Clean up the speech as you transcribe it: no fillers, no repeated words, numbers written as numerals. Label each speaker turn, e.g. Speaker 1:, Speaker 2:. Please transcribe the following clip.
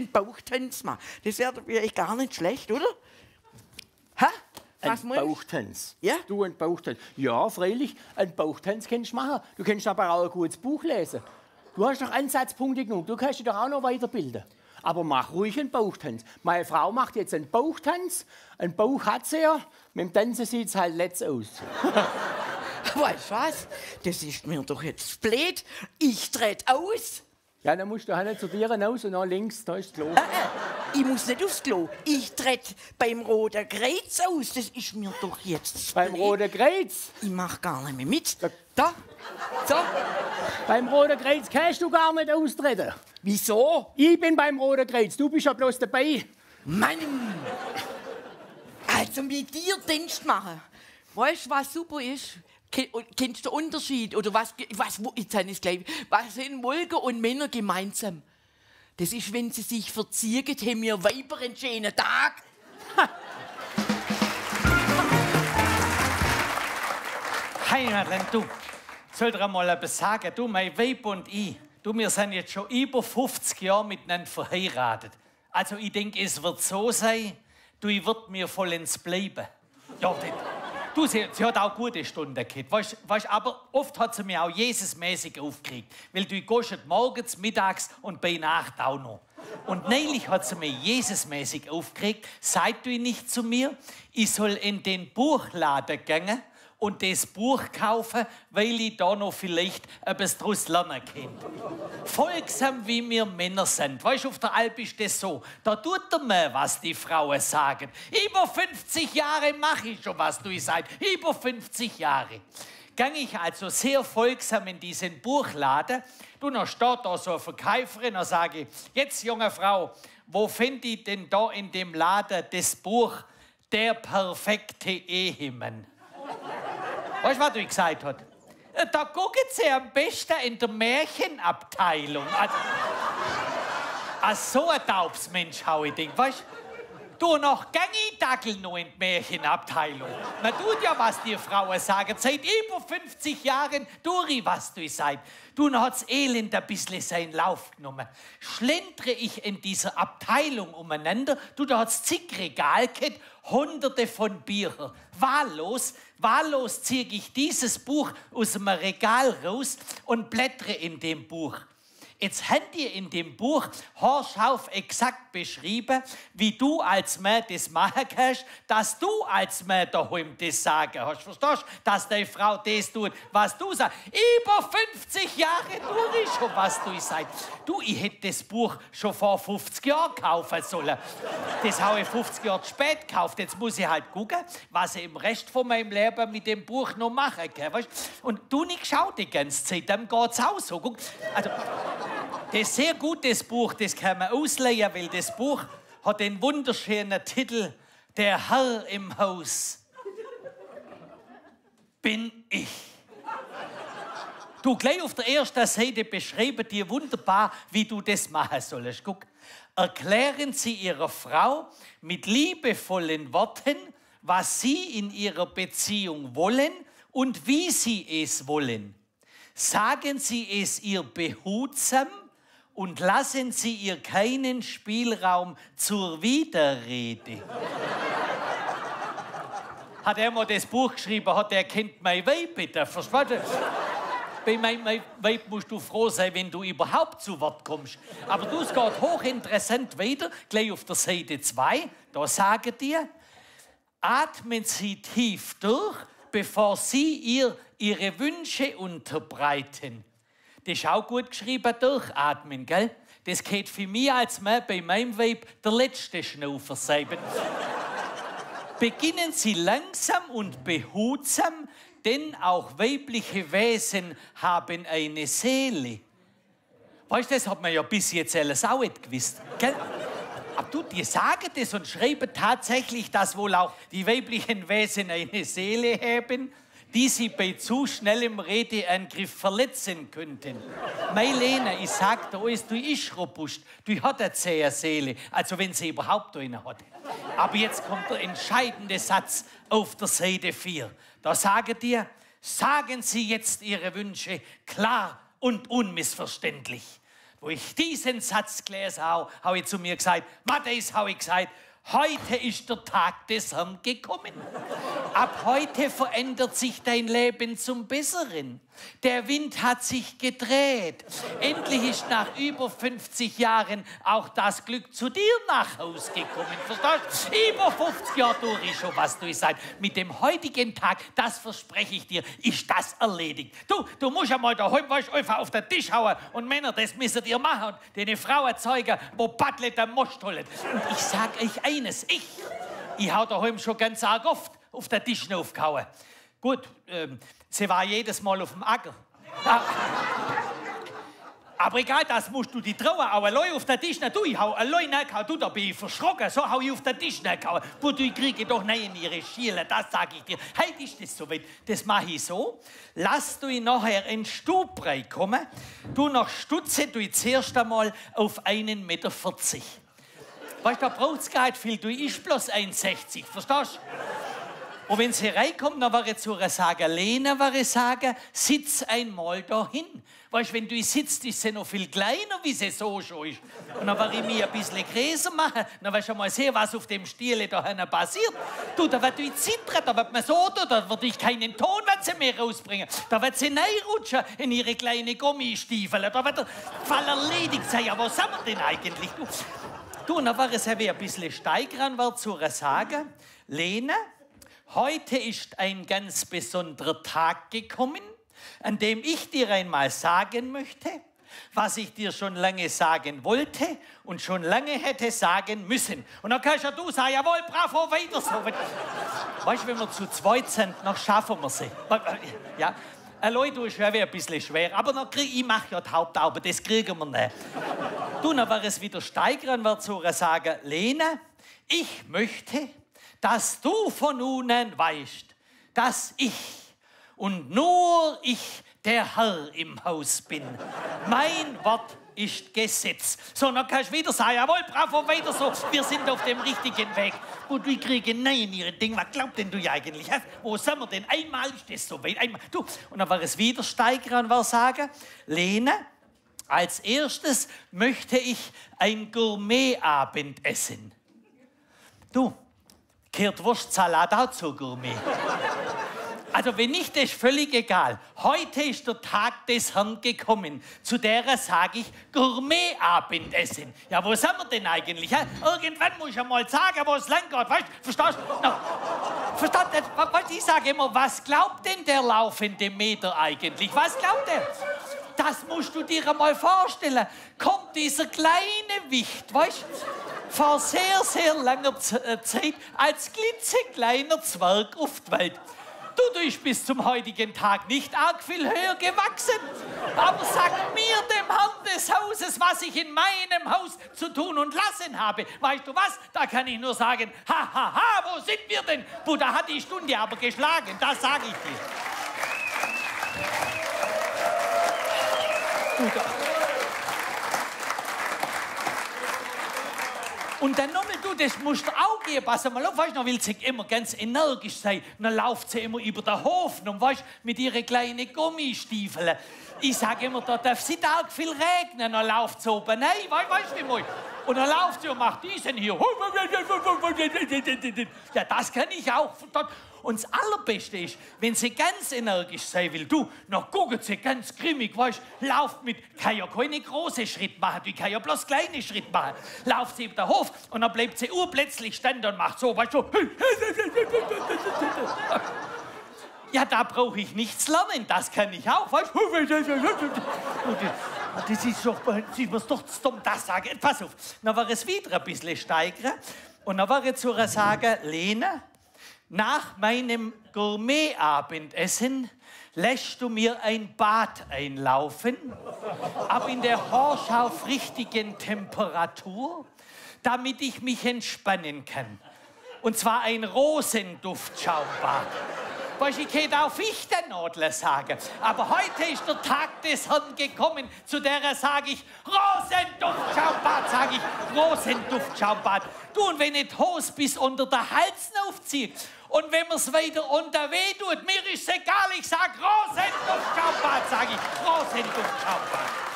Speaker 1: einen Bauchtanz machen. Das wäre vielleicht gar nicht schlecht, oder? Hä? Was
Speaker 2: Ein Bauchtanz.
Speaker 1: Ja?
Speaker 2: Du, ein Bauchtanz. Ja, freilich, ein Bauchtanz kannst du machen. Du kannst aber auch ein gutes Buch lesen. Du hast doch Ansatzpunkte genug, du kannst dich doch auch noch weiterbilden. Aber mach ruhig einen Bauchtanz. Meine Frau macht jetzt einen Bauchtanz. Einen Bauch hat sie ja, mit dem Tanzen sieht es halt letzt aus.
Speaker 1: Weißt du was? Das ist mir doch jetzt blöd. Ich trete aus.
Speaker 2: Ja, dann musst du halt zu dir raus und dann links, da ist das Klo.
Speaker 1: Ich muss nicht aufs Klo. Ich trete beim Roten Kreuz aus. Das ist mir doch jetzt
Speaker 2: Beim
Speaker 1: blöd.
Speaker 2: Roten Kreuz?
Speaker 1: Ich mach gar nicht mehr mit. Da. So.
Speaker 2: Beim Roten Kreuz kannst du gar nicht austreten.
Speaker 1: Wieso?
Speaker 2: Ich bin beim Roten Kreuz, du bist ja bloß dabei.
Speaker 1: Mann! Also mit dir Dienst machen. Weißt du, was super ist? Kennst du den Unterschied? Oder was jetzt habe ich's gleich. Was sind Wolken und Männer gemeinsam? Das ist, wenn sie sich verziehen, haben wir Weiber einen schönen Tag.
Speaker 3: Heimatland, du. Soll dir mal etwas sagen? Du, mein Weib und ich, du, wir sind jetzt schon über 50 Jahre miteinander verheiratet. Also ich denke, es wird so sein, du, ich wird mir vollends bleiben. Ja, du, sie hat auch gute Stunden gehabt. Weißt, aber oft hat sie mich auch Jesusmäßig aufgeregt. Weil du gehst morgens, mittags und bei Nacht auch noch. Und neulich hat sie mich Jesusmäßig aufgeregt. Sagt du nicht zu mir, ich soll in den Buchladen gehen und das Buch kaufen, weil ich da noch vielleicht etwas daraus lernen kann. Folgsam wie wir Männer sind. Weißt du, auf der Alp ist das so. Da tut er mir, was die Frauen sagen. Über 50 Jahre mache ich schon, was du sagst. Über 50 Jahre. Gang ich also sehr folgsam in diesen Buchladen. Du, noch steht da so eine Verkäuferin, dann sage ich, jetzt, junge Frau, wo finde ich denn da in dem Laden das Buch Der perfekte Ehemann? Weißt du, was du gesagt hast? Da gucken Sie am besten in der Märchenabteilung. Also so ein taubes Mensch, hau ich denk, weißt du? Noch gang ich Dackel noch in die Märchenabteilung. Man tut ja, was die Frauen sagen. Seit über 50 Jahren tue ich, was du sagst. Du, noch hat's Elend ein bisschen seinen Lauf genommen. Schlendere ich in dieser Abteilung umeinander. Du, da hat's zig Regal gehabt, hunderte von Büchern. Wahllos ziehe ich dieses Buch aus dem Regal raus und blättere in dem Buch. Jetzt habt ihr in dem Buch haarscharf exakt beschrieben, wie du als Mann das machen kannst, dass du als Mann daheim das sagen hast. Verstehst du? Dass deine Frau das tut, was du sagst. Über 50 Jahre tue ich schon, was du sagst. Du, ich hätte das Buch schon vor 50 Jahren kaufen sollen. Das habe ich 50 Jahre zu spät gekauft. Jetzt muss ich halt gucken, was ich im Rest von meinem Leben mit dem Buch noch machen kann. Weißt? Und du nicht schau die ganze Zeit, dann geht's auch so. Guck. Also, das ist sehr gutes Buch, das kann man ausleihen, weil das Buch hat den wunderschönen Titel Der Herr im Haus bin ich. Du, gleich auf der ersten Seite beschreiben dir wunderbar, wie du das machen sollst. Guck, erklären Sie Ihrer Frau mit liebevollen Worten, was Sie in Ihrer Beziehung wollen und wie Sie es wollen. Sagen Sie es ihr behutsam und lassen Sie ihr keinen Spielraum zur Widerrede. Hat er mal das Buch geschrieben, hat er kennt mein Weib bitte, verstehst du? Bei meinem Weib musst du froh sein, wenn du überhaupt zu Wort kommst. Aber du, es geht hochinteressant weiter, gleich auf der Seite 2, da sagen dir, atmen Sie tief durch, bevor Sie ihr Ihre Wünsche unterbreiten. Das ist auch gut geschrieben, durchatmen, gell? Das geht für mich als Mann bei meinem Weib der letzte Schnaufer sein. Beginnen Sie langsam und behutsam, denn auch weibliche Wesen haben eine Seele. Weißt du, das hat man ja bis jetzt alles auch nicht gewusst, gell? Aber du, die sagen das und schreiben tatsächlich, dass wohl auch die weiblichen Wesen eine Seele haben, die sie bei zu schnellem Redeangriff verletzen könnten. Mailene, ich sag dir alles, du ist robust, du hat eine zähe Seele, also wenn sie überhaupt eine hat. Aber jetzt kommt der entscheidende Satz auf der Seite 4. Da sagen dir, sagen Sie jetzt Ihre Wünsche klar und unmissverständlich. wo ich diesen Satz gelesen habe, habe ich zu mir gesagt, Matthäus, habe ich gesagt, heute ist der Tag des Herrn gekommen. Ab heute verändert sich dein Leben zum Besseren. Der Wind hat sich gedreht. Endlich ist nach über 50 Jahren auch das Glück zu dir nach Hause gekommen. Verstehst du? Über 50 Jahre durch ist schon was durch sein. Mit dem heutigen Tag, das verspreche ich dir, ist das erledigt. Du musst einmal daheim einfach auf den Tisch hauen und Männer, das müsst ihr machen und deine Frau erzeugen, wo Paddlet am Most holen. Und ich sag euch eines, ich hau daheim schon ganz arg oft auf den Tisch aufgehauen. Gut, sie war jedes Mal auf dem Acker. Aber egal, das musst du dir trauen. Auch allein auf den Tisch, du, ich hau allein reingehauen. Du, da bin ich verschrocken. So hau ich auf den Tisch reingehauen. Du, ich kriege doch nicht in ihre Schiele, das sag ich dir. Heute ist das soweit. Das mache ich so. Lass du ihn nachher in den Stub reinkommen. Du, nach Stutze, du zuerst einmal auf 1,40 Meter. Weißt du, da braucht es gar nicht viel. Du ist bloß 1,60. Verstehst du? Und wenn sie reinkommt, dann wäre zu ihr sagen, Lena, wäre sagen, sitz einmal dahin. Weißt du, wenn du sitzt, ist sie noch viel kleiner, wie sie so schon ist. Und dann wäre ich mir ein bisschen größer machen. Dann wirst du mal sehen, was auf dem Stiel da passiert. Du, da wird du zittern, da wird man so tun, da wird ich keinen Ton mehr rausbringen. Da wird sie reinrutschen in ihre kleinen Gummistiefel. Da wird der Fall erledigt sein. Ja, was haben wir denn eigentlich? Du, und dann wäre es ein bisschen steigern, wird zu ihr sagen, Lena, heute ist ein ganz besonderer Tag gekommen, an dem ich dir einmal sagen möchte, was ich dir schon lange sagen wollte und schon lange hätte sagen müssen. Und dann kannst ja du sagen, jawohl, bravo, weiter so. Weißt du, wenn wir zu zweit sind, dann schaffen wir sie. Ja, allein du ist ja ein bisschen schwer, aber dann ich mache ja die Hauptaube, das kriegen wir nicht. Du, dann wäre es wieder steigern, wird so sagen, Lena, ich möchte, dass du von nun an weißt, dass ich und nur ich der Herr im Haus bin. Mein Wort ist Gesetz. So, dann kannst du wieder sagen, jawohl, bravo, weiter so, wir sind auf dem richtigen Weg. Und wir kriegen nein, ihre Dinge, was glaubt denn du eigentlich? Wo sind wir denn? Einmal ist das so weit, einmal. Du. Und dann war es wieder steigern und war sagen, Lena, als erstes möchte ich ein Gourmet-Abendessen. Du, gehört Wurstsalat auch zu Gourmet? Also wenn nicht, das ist völlig egal. Heute ist der Tag des Herrn gekommen. Zu derer sage ich Gourmet-Abendessen. Ja, wo sind wir denn eigentlich? Irgendwann muss ich einmal sagen, wo es lang geht. Weißt du, verstehst du? No. Verstehst du? Ich sage immer, was glaubt denn der laufende Meter eigentlich? Was glaubt er? Das musst du dir einmal vorstellen. Kommt dieser kleine Wicht, weißt du, vor sehr, sehr langer Zeit als klitzekleiner Zwerg auf die Welt. Du bist bis zum heutigen Tag nicht arg viel höher gewachsen. Aber sag mir, dem Herrn des Hauses, was ich in meinem Haus zu tun und lassen habe. Weißt du was? Da kann ich nur sagen, ha, ha, ha, wo sind wir denn? Buddha hat die Stunde aber geschlagen, das sage ich dir. Buddha. Und dann nochmal, du, das musst du auch gehen. Pass mal auf, weißt du, dann will sie immer ganz energisch sein. Und dann läuft sie immer über den Hof und weißt, mit ihren kleinen Gummistiefeln. Ich sage immer, da darf sie arg viel regnen. Dann läuft sie oben rein, weißt du wie mal. Und dann läuft sie und macht diesen hier. Ja, das kann ich auch. Und das Allerbeste ist, wenn sie ganz energisch sein will, du, dann guckt sie ganz grimmig, weißt du, lauft mit, kann ja keine großen Schritt machen, die kann ja bloß kleine Schritt machen. Lauft sie über den Hof und dann bleibt sie urplötzlich stehen und macht so, weißt du, ja, da brauche ich nichts lernen, das kann ich auch, weißt du. Das ist doch, sie muss doch dumm das sagen. Pass auf, dann war es wieder ein bisschen steigern und dann war es zu ihr sagen, Lena, nach meinem Gourmet-Abendessen lässt du mir ein Bad einlaufen, aber in der Horschau richtigen Temperatur, damit ich mich entspannen kann. Und zwar ein Rosenduftschaumbad. Weißt du, ich könnte auch Fichtennadel sagen. Aber heute ist der Tag des Herrn gekommen, zu der sage ich Rosenduftschaumbad, sage ich Rosenduftschaumbad. Du, und wenn ich die Hose bis unter den Hals aufziehe und wenn mir's weiter unter weh tut, mir ist egal, ich sage Rosenduftschaumbad, sage ich Rosenduftschaumbad.